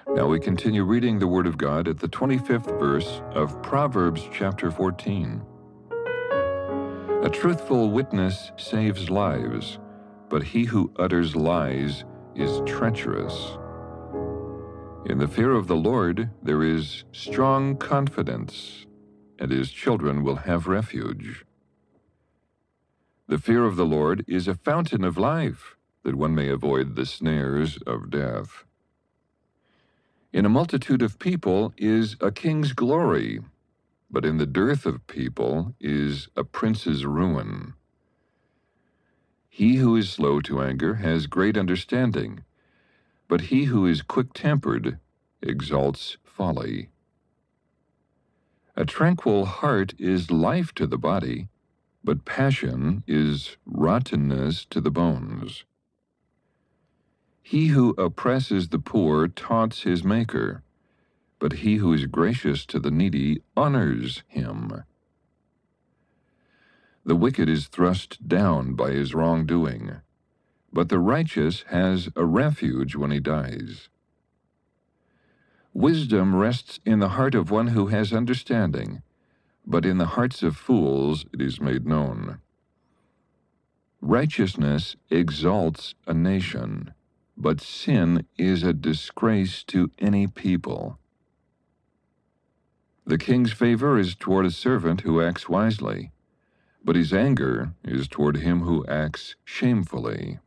Now we continue reading the Word of God at the 25th verse of Proverbs chapter 14. A truthful witness saves lives, but he who utters lies is treacherous. In the fear of the Lord there is strong confidence, and his children will have refuge. The fear of the Lord is a fountain of life, that one may avoid the snares of death. In a multitude of people is a king's glory, but in the dearth of people is a prince's ruin. He who is slow to anger has great understanding, but he who is quick-tempered exalts folly. A tranquil heart is life to the body, but passion is rottenness to the bones. He who oppresses the poor taunts his Maker, but he who is gracious to the needy honors him. The wicked is thrust down by his wrongdoing, but the righteous has a refuge when he dies. Wisdom rests in the heart of one who has understanding, but in the hearts of fools it is made known. Righteousness exalts a nation, but sin is a disgrace to any people. The king's favor is toward a servant who acts wisely, but his anger is toward him who acts shamefully.